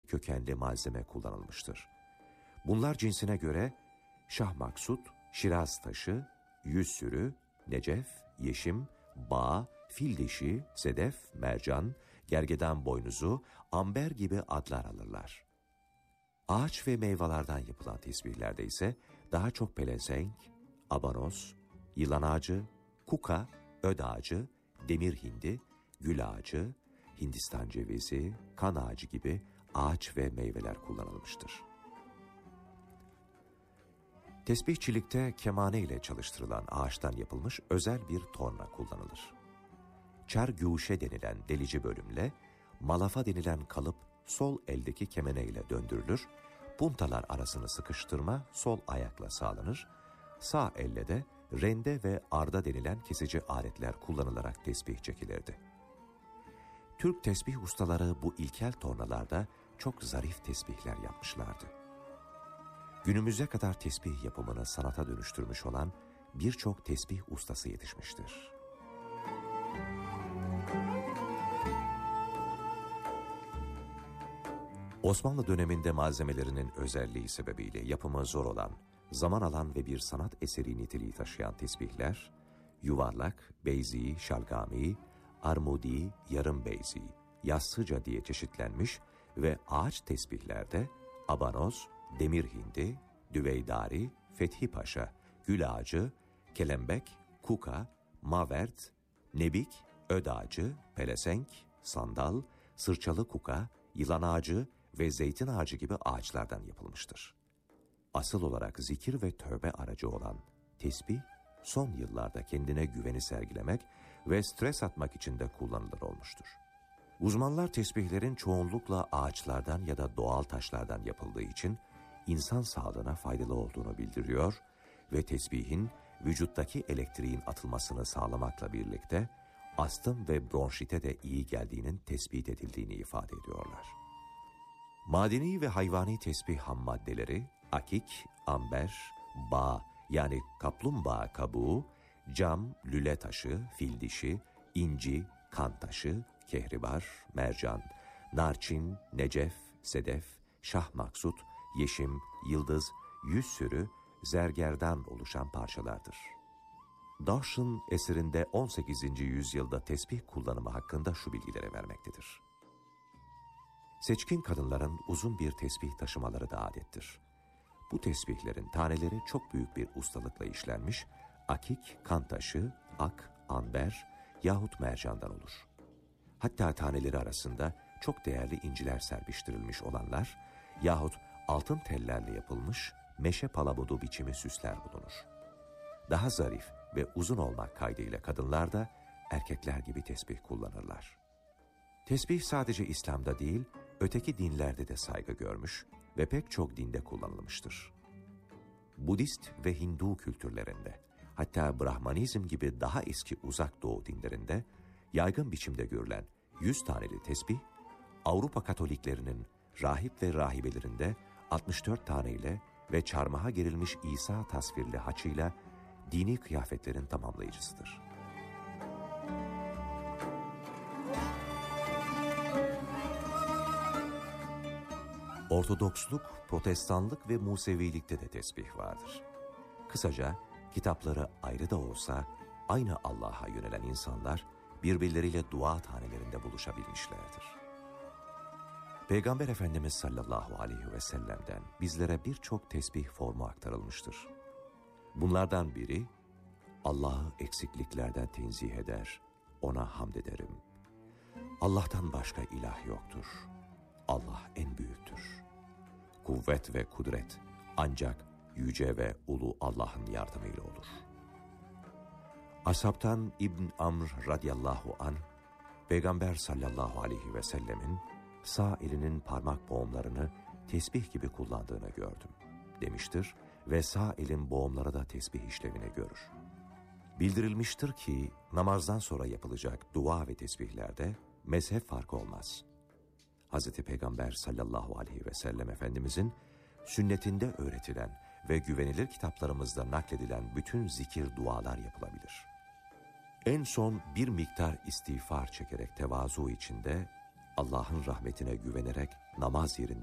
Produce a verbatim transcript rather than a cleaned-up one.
kökenli malzeme kullanılmıştır. Bunlar cinsine göre şah maksut, şiraz taşı, yüz sürü, necef, yeşim, bağ, fil dişi, sedef, mercan, gergedan boynuzu, amber gibi adlar alırlar. Ağaç ve meyvelerden yapılan tesbihlerde ise daha çok pelesenk, abanoz, yılan ağacı, kuka, öd ağacı, demir hindi, gül ağacı, Hindistan cevizi, kan ağacı gibi ağaç ve meyveler kullanılmıştır. Tesbihçilikte kemane ile çalıştırılan ağaçtan yapılmış özel bir torna kullanılır. Çargûşe denilen delici bölümle malafa denilen kalıp sol eldeki kemene ile döndürülür, puntalar arasını sıkıştırma sol ayakla sağlanır, sağ elle de rende ve arda denilen kesici aletler kullanılarak tesbih çekilirdi. Türk tesbih ustaları bu ilkel tornalarda çok zarif tesbihler yapmışlardı. Günümüze kadar tesbih yapımını sanata dönüştürmüş olan birçok tesbih ustası yetişmiştir. Osmanlı döneminde malzemelerinin özelliği sebebiyle yapımı zor olan, zaman alan ve bir sanat eseri niteliği taşıyan tesbihler, yuvarlak, beyzi, şalgami, armudi, yarım beyzi, yassıca diye çeşitlenmiş ve ağaç tesbihlerde abanoz, demir hindi, düveydari, fethi paşa, gül ağacı, kelembek, kuka, mavert, nebik, öd ağacı, pelesenk, sandal, sırçalı kuka, yılan ağacı ve zeytin ağacı gibi ağaçlardan yapılmıştır. Asıl olarak zikir ve tövbe aracı olan tesbih, son yıllarda kendine güveni sergilemek ve stres atmak için de kullanılır olmuştur. Uzmanlar tesbihlerin çoğunlukla ağaçlardan ya da doğal taşlardan yapıldığı için insan sağlığına faydalı olduğunu bildiriyor ve tesbihin vücuttaki elektriğin atılmasını sağlamakla birlikte astım ve bronşite de iyi geldiğinin tespit edildiğini ifade ediyorlar. Madeni ve hayvani tesbih ham maddeleri akik, amber, bağ yani kaplumbağa kabuğu, cam, lüle taşı, fil dişi, inci, kan taşı, kehribar, mercan, narçin, necef, sedef, şah maksut, yeşim, yıldız, yüz sürü, zergerdan oluşan parçalardır. Dawson eserinde on sekizinci yüzyılda tesbih kullanımı hakkında şu bilgileri vermektedir. Seçkin kadınların uzun bir tesbih taşımaları da adettir. Bu tesbihlerin taneleri çok büyük bir ustalıkla işlenmiş, akik, kan taşı, ak, amber yahut mercandan olur. Hatta taneleri arasında çok değerli inciler serpiştirilmiş olanlar yahut altın tellerle yapılmış meşe palamudu biçimi süsler bulunur. Daha zarif ve uzun olmak kaydıyla kadınlar da erkekler gibi tesbih kullanırlar. Tesbih sadece İslam'da değil, öteki dinlerde de saygı görmüş ve pek çok dinde kullanılmıştır. Budist ve Hindu kültürlerinde, hatta Brahmanizm gibi daha eski uzak doğu dinlerinde yaygın biçimde görülen yüz taneli tesbih, Avrupa Katoliklerinin rahip ve rahibelerinde altmış dört taneyle ve çarmıha gerilmiş İsa tasvirli haçıyla dini kıyafetlerin tamamlayıcısıdır. Ortodoksluk, Protestanlık ve Musevilikte de tesbih vardır. Kısaca kitapları ayrı da olsa aynı Allah'a yönelen insanlar birbirleriyle dua tanelerinde buluşabilmişlerdir. Peygamber Efendimiz sallallahu aleyhi ve sellem'den bizlere birçok tesbih formu aktarılmıştır. Bunlardan biri, Allah'ı eksikliklerden tenzih eder, ona hamd ederim. Allah'tan başka ilah yoktur. Allah en büyüktür. Kuvvet ve kudret ancak yüce ve ulu Allah'ın yardımıyla olur. Ashabtan İbn Amr radıyallahu anh, Peygamber sallallahu aleyhi ve sellemin sağ elinin parmak boğumlarını tesbih gibi kullandığını gördüm demiştir ve sağ elin boğumları da tesbih işlevini görür. Bildirilmiştir ki namazdan sonra yapılacak dua ve tesbihlerde mezhep farkı olmaz. Hazreti Peygamber sallallahu aleyhi ve sellem Efendimizin sünnetinde öğretilen ve güvenilir kitaplarımızda nakledilen bütün zikir dualar yapılabilir. En son bir miktar istiğfar çekerek tevazu içinde Allah'ın rahmetine güvenerek namaz yerinde